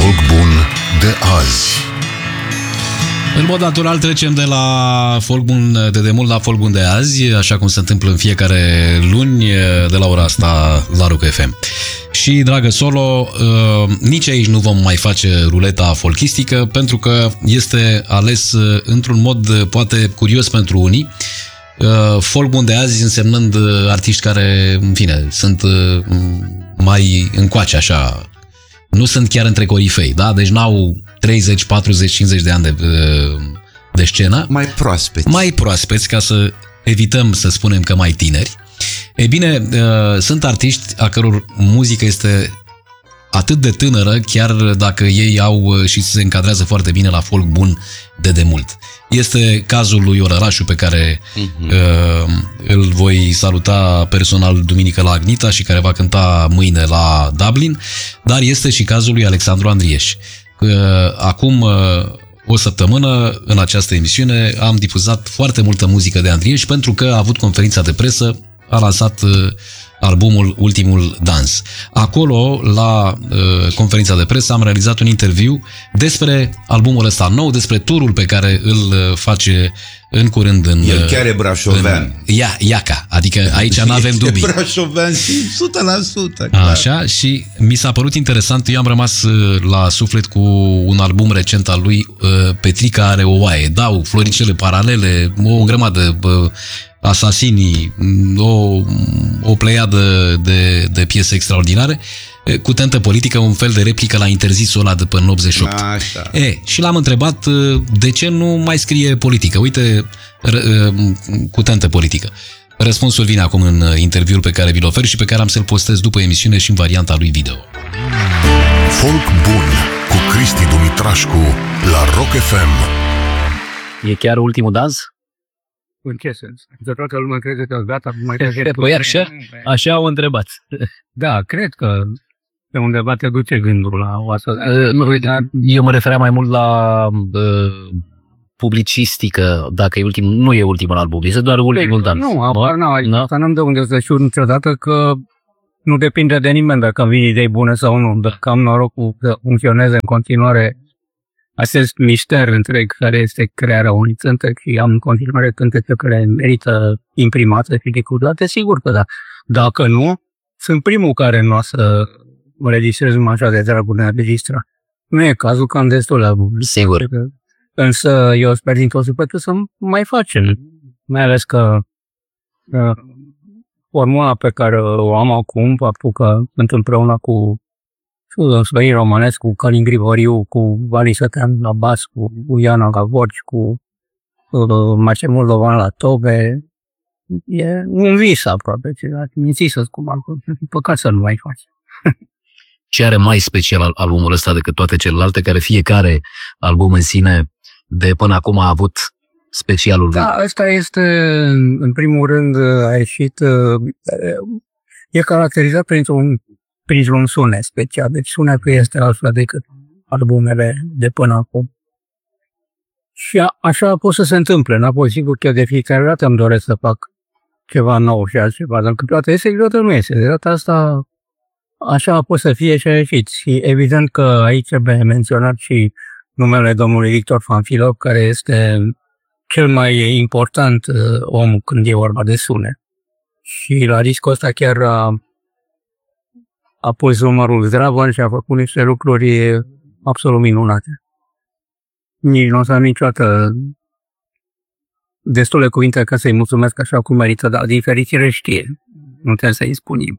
Folk bun de azi. În mod natural trecem de la folk bun de demult la folk bun de azi, așa cum se întâmplă în fiecare luni de la ora asta la Rock FM. Și, dragă Solo, nici aici nu vom mai face ruleta folkistică, pentru că este ales într-un mod poate curios pentru unii. Folk bun de azi însemnând artiști care, în fine, sunt mai încoace așa. Nu sunt chiar între corifei, da? Deci n-au 30, 40, 50 de ani de scenă. Mai proaspeți. Mai proaspeți, ca să evităm să spunem că mai tineri. Ei bine, sunt artiști a căror muzică este atât de tânără, chiar dacă ei au și se încadrează foarte bine la folk bun de demult. Este cazul lui Orărașu, pe care îl voi saluta personal duminică la Agnita și care va cânta mâine la Dublin, dar este și cazul lui Alexandru Andrieș. Acum o săptămână, în această emisiune, am difuzat foarte multă muzică de Andrieș pentru că a avut conferința de presă, a lansat albumul Ultimul Dans. Acolo, la conferința de presă, am realizat un interviu despre albumul ăsta nou, despre turul pe care îl face în curând în... El chiar e brașovean. Iaca, adică aici n-avem dubii. E brașovean 100%. Clar. Așa, și mi s-a părut interesant, eu am rămas la suflet cu un album recent al lui, Petrica are o oaie. Dau floricele paralele, o grămadă, Asasinii, o pleiadă de piese extraordinare, cu tentă politică, un fel de replică la Interzisul ăla de până în 88. Așa. Și l-am întrebat de ce nu mai scrie politică. Uite, cu tentă politică. Răspunsul vine acum în interviul pe care vi-l ofer și pe care am să-l postez după emisiune și în varianta lui video. Folk bun cu Cristi Dumitrașcu la Rock FM. E chiar ultimul dans? În ce sens? De toată lumea crede că gata, mai Păi așa au întrebat. Da, cred că pe undeva te duce gândul la o astfel. Eu mă refeream mai mult la publicistică, dacă e ultimul, nu e ultimul album, este doar ultimul dans. Nu, asta n-am de unde să știu niciodată, că nu depinde de nimeni dacă îmi vin idei bune sau nu. Dacă am norocul să funcționeze în continuare acest mister întreg care este crearea unui cântec și am în continuare cântece care merită imprimate și difuzate, sigur că da. Dacă nu, sunt primul care nu o să mă registrez numai așa de dragul de a registra. Nu e cazul că am destul la sigur. Însă eu sper din tot sufletul să mai facem. Mai ales că formula pe care o am acum, faptul că sunt împreună cu Sorin Romanescu, cu Călin Grigoriu, cu Vali Sătean la bas, cu Iana la voci, cu Marcel Moldovan la tobe. E un vis aproape, ați mințit să-ți cum păcat să nu mai faci. Ce are mai special albumul ăsta decât toate celelalte, care fiecare album în sine de până acum a avut specialul? Da, ăsta este, în primul rând, a ieșit, e caracterizat printr-un sunet special, deci sunetul este altfel decât albumele de până acum. Și așa pot să se întâmple, înapoi, sigur că de fiecare dată îmi doresc să fac ceva nou și altceva, dar câteodată iese, câteodată nu iese. De data asta așa pot să fie și a ieșit. Și evident că aici trebuie menționat și numele domnului Victor Fanfilov, care este cel mai important om când e vorba de sunet. Și la discul ăsta chiar a pus numărul zdravăn și a făcut niște lucruri absolut minunate. Nici nu o să am niciodată destule cuvinte ca să-i mulțumesc așa cum merită, dar din fericire știe. Nu trebuie să-i spunem.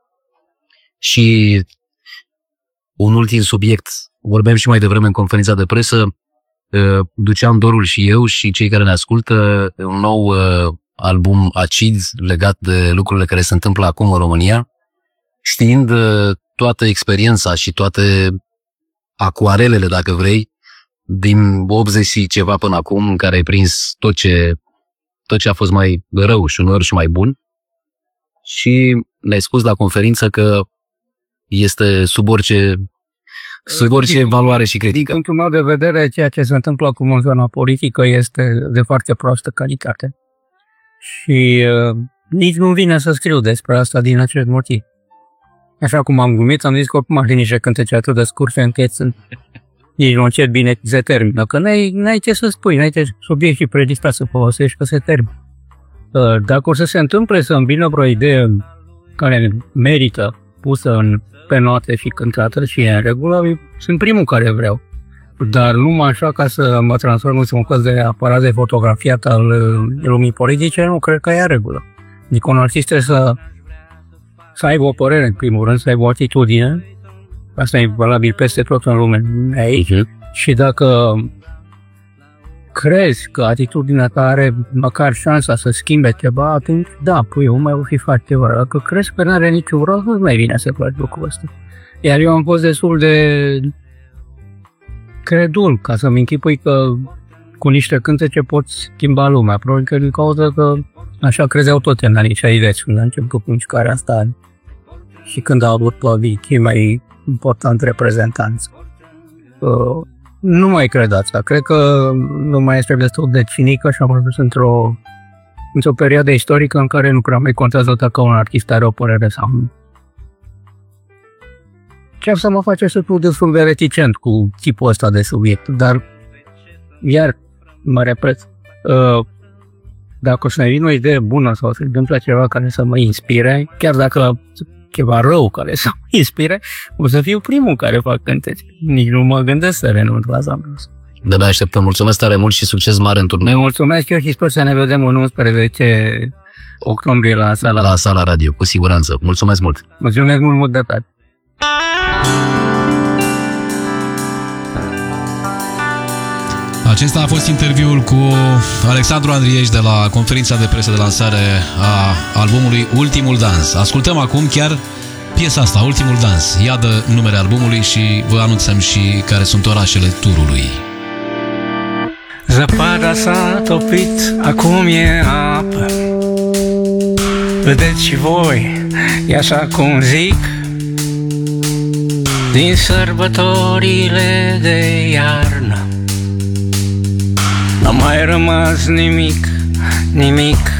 Și un ultim subiect, vorbeam și mai devreme în conferința de presă, duceam dorul și eu și cei care ne ascultă un nou album acid legat de lucrurile care se întâmplă acum în România, știind toată experiența și toate acuarelele, dacă vrei, din 80 și ceva până acum, în care ai prins tot ce a fost mai rău și uneori și mai bun. Și ne-ai spus la conferință că este sub orice valoare și critică. Din punctul meu de vedere, ceea ce se întâmplă acum în zona politică este de foarte proastă calitate. Și nici nu vine să scriu despre asta din acest motiv. Așa cum am glumit, am zis că oricum aș niște cântece atât de scurte încât nici nu încet bine se termină. Că n-ai ce să spui, n-ai ce subiect și predispat să folosești, că se termină. Dacă o să se întâmple să îmbină vreo idee care merită pusă pe note și cântată și e în regulă, sunt primul care vreau. Dar numai așa ca să mă transform într-un caz de aparat de fotografiat al lumii politice, nu cred că e în regulă. Adică un artist trebuie să aibă o părere, în primul rând, să aibă o atitudine. Asta e valabil peste tot în lume, aici. Și dacă crezi că atitudinea ta are măcar șansa să schimbe ceva, atunci da, pui, mai o fi fac ceva. Dacă crezi că nu are niciun rost, nu mai vine să faci lucrul ăsta. Iar eu am fost destul de credul, ca să-mi închipui că cu niște cântece poți schimba lumea. Probabil că din cauza că așa credeau toate în anii 60, când a început mișcarea asta și când au avut pe cei mai important reprezentanți. Nu mai cred asta. Cred că nu mai este destul de cinică și am ajuns într-o perioadă istorică în care nu prea mai contează dacă un artist are o părere sau nu. Ce să mă face să fiu destul de reticent cu tipul ăsta de subiect, dar iar mă repet, dacă o să-mi vină o idee bună sau să întâmple ceva care să mă inspire, chiar dacă ceva rău care să mă inspire, o să fiu primul care fac cântece. Nici nu mă gândesc să renunț la asta. De-abia așteptăm. Mulțumesc tare mult și succes mare în turneu. Mulțumesc eu și sper să ne vedem în 11 octombrie la Sala Radio, cu siguranță. Mulțumesc mult. Mulțumesc mult de tot. Acesta a fost interviul cu Alexandru Andrieș de la conferința de presă de lansare a albumului Ultimul Dans. Ascultăm acum chiar piesa asta, Ultimul Dans. Ea dă numele albumului și vă anunțăm și care sunt orașele turului. Zăpada s-a topit, acum e apă. Vedeți și voi, e așa cum zic, din sărbătorile de iarnă n-a mai rămas nimic, nimic.